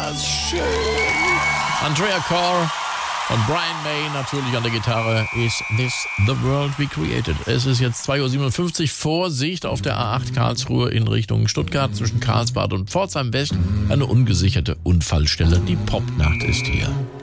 das schön. Andrea Corr und Brian May natürlich an der Gitarre. Is this the world we created? Es ist jetzt 2:57 Uhr. Vorsicht auf der A8 Karlsruhe in Richtung Stuttgart zwischen Karlsbad und Pforzheim West. Eine ungesicherte Unfallstelle. Die Popnacht ist hier.